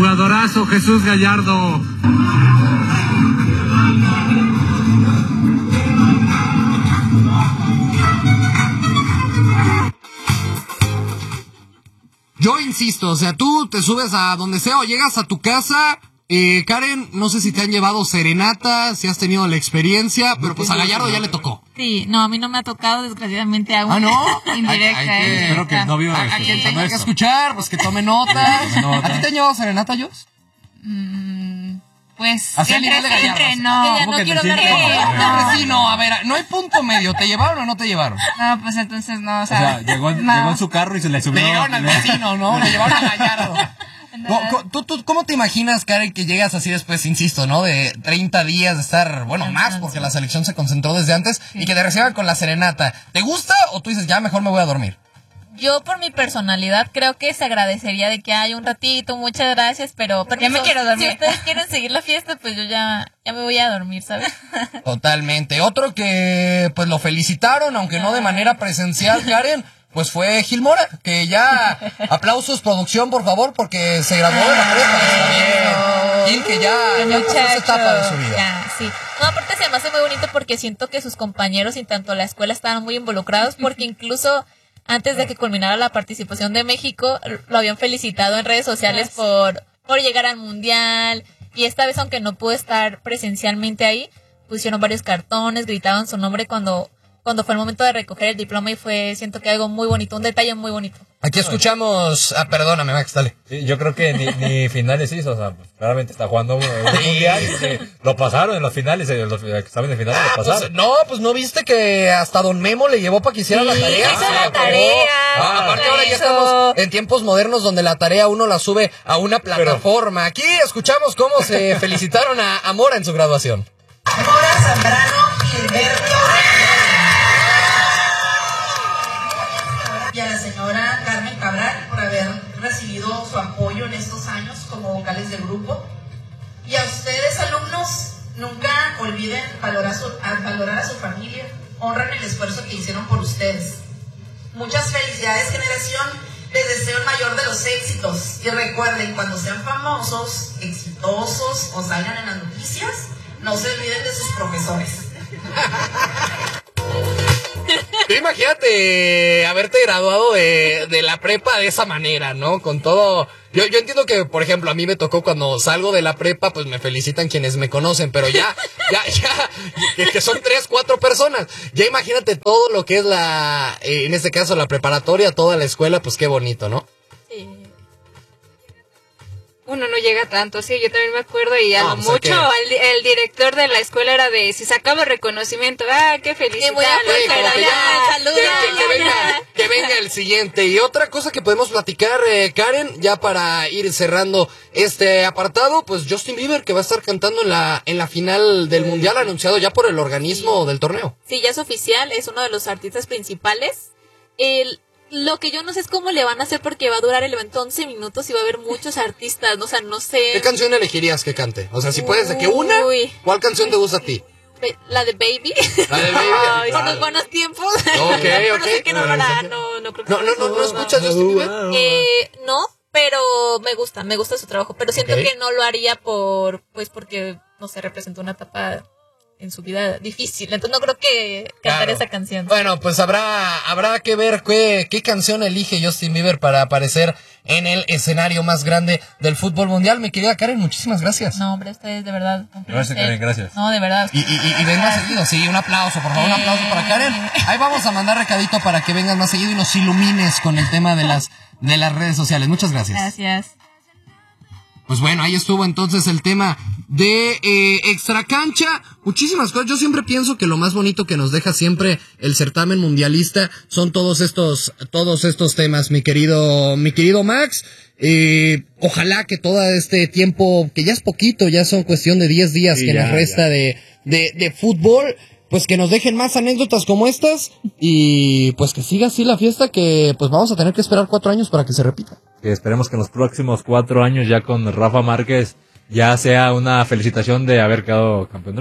jugadorazo Jesús Gallardo. Yo insisto, o sea, tú te subes a donde sea o llegas a tu casa, Karen, no sé si te han llevado serenata, si has tenido la experiencia, pero pues a Gallardo ya le tocó. Sí, no, a mí no me ha tocado, desgraciadamente, aún. ¿Ah, no? Indirecta. Espero que el novio... A quien tenga que escuchar, pues que tome notas. ¿A ti te han llevado serenata, Jos? Pues hacia el nivel de Gallardo. Siempre no. No quiero hablar de... Sí, no, a ver, no hay punto medio. ¿Te llevaron o no te llevaron? No, pues entonces no, o sea llegó en su carro y se le subió. Le llevaron al vecino, ¿no? Le llevaron a Gallardo. ¿Tú cómo te imaginas, Karen, que llegas así después, insisto, ¿no? De 30 días de estar, bueno, más, porque la selección se concentró desde antes, y que te reciban con la serenata. ¿Te gusta o tú dices, ya mejor me voy a dormir? Yo por mi personalidad creo que se agradecería de que haya un ratito, muchas gracias, pero ya me quiero dormir. Si ustedes quieren seguir la fiesta, pues yo ya me voy a dormir, ¿sabes? Totalmente. Otro que pues lo felicitaron, aunque no de manera presencial, Karen, pues fue Gil Mora, que ya, aplausos producción por favor, porque se graduó de la prepa. Está bien. Gil que ya pasó esa etapa de su vida. Ya, sí. No, aparte se me hace muy bonito porque siento que sus compañeros y tanto la escuela estaban muy involucrados, porque incluso antes de que culminara la participación de México, lo habían felicitado en redes sociales por llegar al Mundial. Y esta vez, aunque no pudo estar presencialmente ahí, pusieron varios cartones, gritaban su nombre cuando fue el momento de recoger el diploma, y siento que algo muy bonito, un detalle muy bonito. Aquí escuchamos... perdóname, Max, dale. Sí, yo creo que ni finales hizo, o sea, pues, claramente está jugando un mundial, lo pasaron en los finales, en los exámenes finales lo pasaron. Pues no viste que hasta Don Memo le llevó para que hiciera la tarea. Hizo la tarea. Aparte ahora ya estamos en tiempos modernos donde la tarea uno la sube a una plataforma. Aquí escuchamos cómo se felicitaron a Mora en su graduación. Mora Zambrano Gilberto y a la señora Carmen Cabral por haber recibido su apoyo en estos años como vocales del grupo. Y a ustedes, alumnos, nunca olviden valorar a su familia, honran el esfuerzo que hicieron por ustedes. Muchas felicidades, generación, les deseo el mayor de los éxitos. Y recuerden, cuando sean famosos, exitosos o salgan en las noticias, no se olviden de sus profesores. Imagínate haberte graduado de la prepa de esa manera, ¿no? Con todo... Yo entiendo que, por ejemplo, a mí me tocó cuando salgo de la prepa, pues me felicitan quienes me conocen, pero ya, que son 3, 4 personas. Ya imagínate todo lo que es en este caso la preparatoria, toda la escuela, pues qué bonito, ¿no? Sí. Uno no llega tanto, sí, yo también me acuerdo, y a lo mucho el director de la escuela era de, si sacamos reconocimiento, qué felicidad. Que venga el siguiente. Y otra cosa que podemos platicar, Karen, ya para ir cerrando este apartado, pues Justin Bieber, que va a estar cantando en la final del Mundial, anunciado ya por el organismo del torneo. Sí, ya es oficial, es uno de los artistas principales. Lo que yo no sé es cómo le van a hacer, porque va a durar el evento 11 minutos y va a haber muchos artistas, o sea, no sé. ¿Qué canción elegirías que cante? O sea, si puedes, ¿de qué una? ¿Cuál canción te gusta a ti? La de Baby. La de Baby. Por los buenos tiempos. Ok. No sé qué no creo que no escuchas Justin Bieber. No, pero me gusta su trabajo, pero siento que no lo haría porque, no sé, representó una etapa en su vida difícil, entonces no creo que cantar esa canción. Bueno, pues habrá que ver qué canción elige Justin Bieber para aparecer en el escenario más grande del fútbol mundial. Mi querida Karen, muchísimas gracias. No, hombre, ustedes de verdad. Gracias, Karen, gracias. No, de verdad. Y ven más seguido, sí, un aplauso, por favor, un aplauso para Karen. Ahí vamos a mandar recadito para que vengas más seguido y nos ilumines con el tema de las redes sociales. Muchas gracias. Gracias. Pues bueno, ahí estuvo entonces el tema de Extracancha. Muchísimas cosas. Yo siempre pienso que lo más bonito que nos deja siempre el certamen mundialista son todos estos temas, mi querido Max. Ojalá que todo este tiempo, que ya es poquito, ya son cuestión de 10 días que nos resta de fútbol, pues que nos dejen más anécdotas como estas, y pues que siga así la fiesta, que pues vamos a tener que esperar 4 años para que se repita. Que esperemos que en los próximos 4 años, ya con Rafa Márquez, ya sea una felicitación de haber quedado campeón del mundo.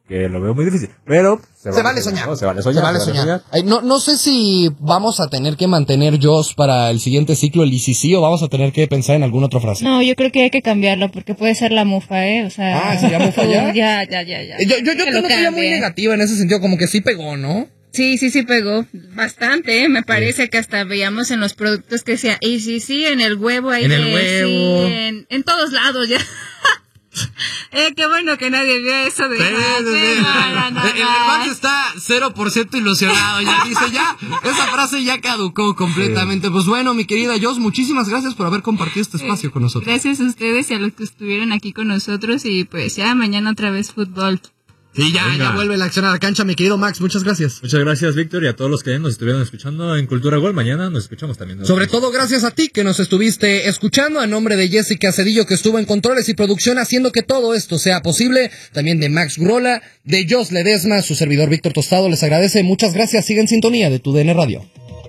que lo veo muy difícil, pero se vale soñar. ¿no? Se vale soñar. No sé si vamos a tener que mantener Joss para el siguiente ciclo el ICC o vamos a tener que pensar en alguna otra frase. No, yo creo que hay que cambiarlo porque puede ser la mufa, o sea. ¿se llama mufa ya? Ya. Yo creo que muy negativa en ese sentido, como que sí pegó, ¿no? Sí pegó bastante, me parece que hasta veíamos en los productos que decía ICC en el huevo, ahí en el huevo. Sí, en todos lados ya. Qué bueno que nadie vio eso de... El Max está 0% ilusionado, ya dice, esa frase ya caducó completamente. Pues bueno, mi querida Joss, muchísimas gracias por haber compartido este espacio con nosotros. Gracias a ustedes y a los que estuvieron aquí con nosotros y pues ya mañana otra vez fútbol. Sí, ya vuelve la acción a la cancha, mi querido Max, muchas gracias. Muchas gracias, Víctor, y a todos los que nos estuvieron escuchando en Cultura Gol. Mañana nos escuchamos también. Sobre todo gracias a ti que nos estuviste escuchando, a nombre de Jessica Cedillo que estuvo en controles y producción haciendo que todo esto sea posible, también de Max Grola, de Joss Ledesma, su servidor Víctor Tostado, les agradece, muchas gracias, sigue en sintonía de tu DN Radio.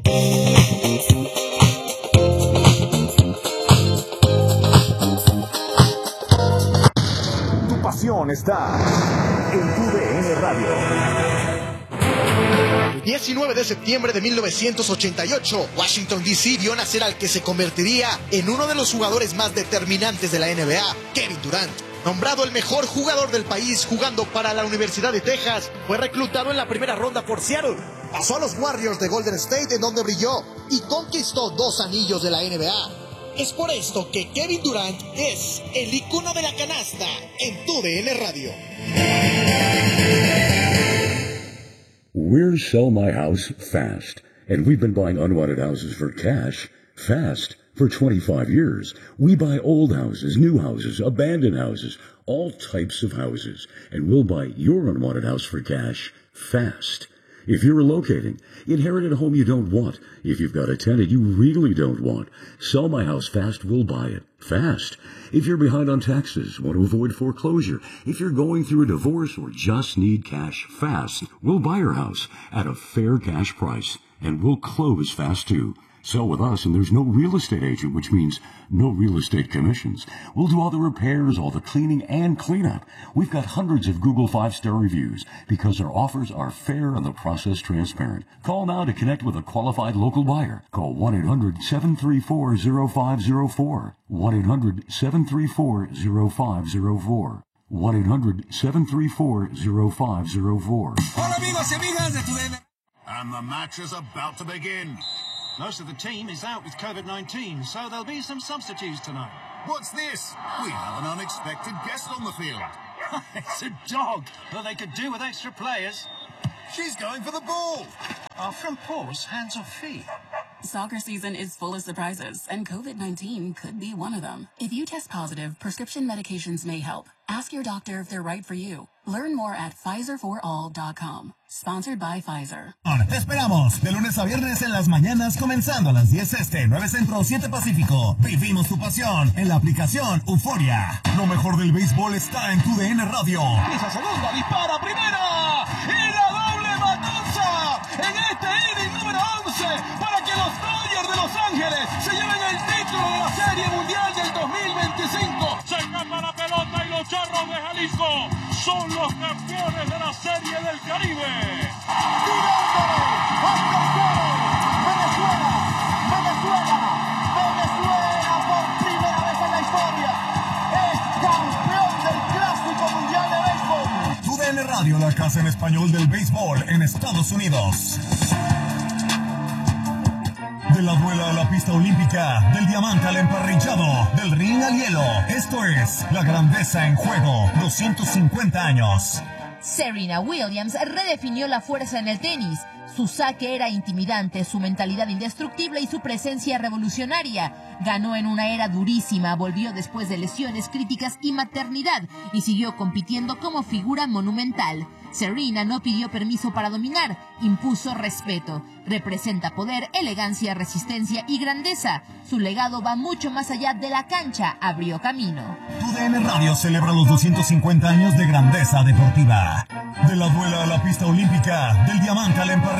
Tu pasión está en tu DN Radio. El 19 de septiembre de 1988, Washington D.C. vio nacer al que se convertiría en uno de los jugadores más determinantes de la NBA, Kevin Durant. Nombrado el mejor jugador del país jugando para la Universidad de Texas, fue reclutado en la primera ronda por Seattle. Pasó a los Warriors de Golden State, en donde brilló y conquistó 2 anillos de la NBA. Es por esto que Kevin Durant es el icono de la canasta en tu DN Radio. We're Sell My House Fast, and we've been buying unwanted houses for cash fast for 25 years. We buy old houses, new houses, abandoned houses, all types of houses, and we'll buy your unwanted house for cash fast. If you're relocating, inherited a home you don't want. If you've got a tenant you really don't want, Sell My House Fast will buy it fast. If you're behind on taxes, want to avoid foreclosure, if you're going through a divorce or just need cash fast, we'll buy your house at a fair cash price, and we'll close fast too. Sell with us, and there's no real estate agent, which means no real estate commissions. We'll do all the repairs, all the cleaning, and cleanup. We've got hundreds of Google 5-star reviews because our offers are fair and the process transparent. Call now to connect with a qualified local buyer. Call 1-800-734-0504. 1-800-734-0504. 1-800-734-0504. Hola amigos y amigas de tu DN. And the match is about to begin. Most of the team is out with COVID-19, so there'll be some substitutes tonight. What's this? We have an unexpected guest on the field. It's a dog, but they could do with extra players. She's going for the ball. Our front paws, hands or feet? Soccer season is full of surprises, and COVID-19 could be one of them. If you test positive, prescription medications may help. Ask your doctor if they're right for you. Learn more at PfizerForAll.com. Sponsored by Pfizer. Te esperamos de lunes a viernes en las mañanas, comenzando a las 10 este, 9 centro, 7 pacífico. Vivimos tu pasión en la aplicación Euforia. Lo mejor del béisbol está en tu DN Radio. Esa segunda dispara primera y la doble batuza en este inning número 11 para que los Dodgers de Los Ángeles se lleven el título de la Serie Mundial del 2025. Se escapa la pelota y los Charros de Jalisco son los campeones de la Serie del Caribe. Venezuela por primera vez en la historia es campeón del Clásico Mundial de Béisbol. Tu DN Radio, la casa en español del béisbol en Estados Unidos. De la duela a la pista olímpica, del diamante al emparrillado, del ring al hielo. Esto es la grandeza en juego, 250 años. Serena Williams redefinió la fuerza en el tenis. Su saque era intimidante, su mentalidad indestructible y su presencia revolucionaria. Ganó en una era durísima, volvió después de lesiones críticas y maternidad y siguió compitiendo como figura monumental. Serena no pidió permiso para dominar, impuso respeto. Representa poder, elegancia, resistencia y grandeza. Su legado va mucho más allá de la cancha, abrió camino. Tu DN Radio celebra los 250 años de grandeza deportiva. De la duela a la pista olímpica, del diamante al emparrillado.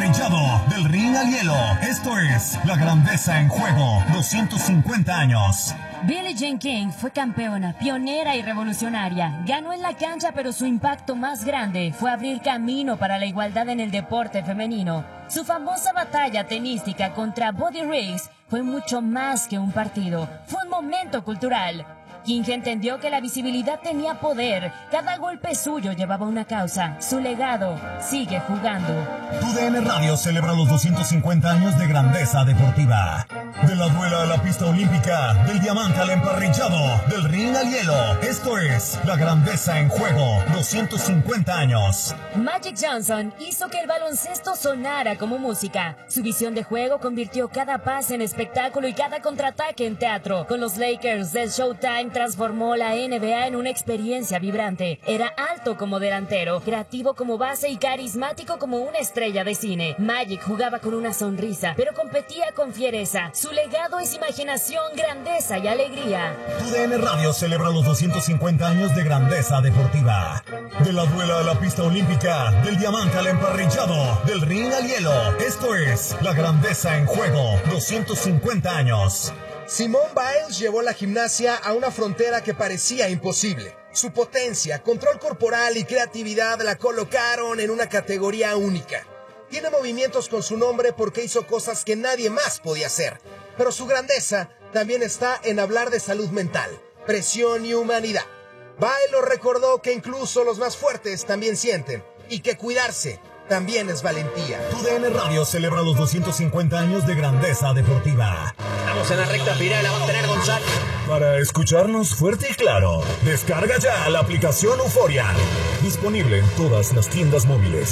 emparrillado, del ring al hielo. Esto es La Grandeza en Juego, 250 años. Billie Jean King fue campeona, pionera y revolucionaria. Ganó en la cancha, pero su impacto más grande fue abrir camino para la igualdad en el deporte femenino. Su famosa batalla tenística contra Buddy Riggs fue mucho más que un partido. Fue un momento cultural. King entendió que la visibilidad tenía poder. Cada golpe suyo llevaba una causa. Su legado sigue jugando. TUDN Radio celebra los 250 años de grandeza deportiva. De la duela a la pista olímpica, del diamante al emparrillado, del ring al hielo. Esto es La Grandeza en Juego, 250 años. Magic Johnson hizo que el baloncesto sonara como música. Su visión de juego convirtió cada pase en espectáculo y cada contraataque en teatro. Con los Lakers del Showtime transformó la NBA en una experiencia vibrante. Era alto como delantero, creativo como base y carismático como una estrella de cine. Magic jugaba con una sonrisa, pero competía con fiereza. Su legado es imaginación, grandeza y alegría. TUDN Radio celebra los 250 años de grandeza deportiva. De la duela a la pista olímpica, del diamante al emparrillado, del ring al hielo. Esto es La Grandeza en Juego, 250 años. Simone Biles llevó la gimnasia a una frontera que parecía imposible. Su potencia, control corporal y creatividad la colocaron en una categoría única. Tiene movimientos con su nombre porque hizo cosas que nadie más podía hacer. Pero su grandeza también está en hablar de salud mental, presión y humanidad. Biles recordó que incluso los más fuertes también sienten y que cuidarse también es valentía. TUDN Radio celebra los 250 años de grandeza deportiva. Estamos en la recta final, la va a tener Gonzalo. Para escucharnos fuerte y claro, descarga ya la aplicación Euforia. Disponible en todas las tiendas móviles.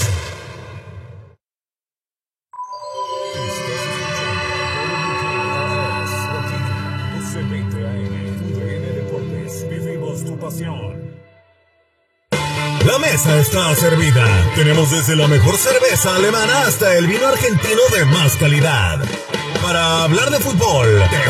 Vivimos tu pasión. La mesa está servida. Tenemos desde la mejor cerveza alemana hasta el vino argentino de más calidad. Para hablar de fútbol, de